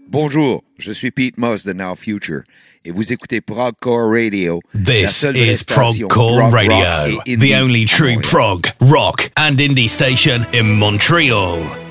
Bonjour, je suis Pete Moss de Now Future et vous écoutez Progcore Radio. This is Progcore Radio, the only true prog, rock and indie station in Montreal.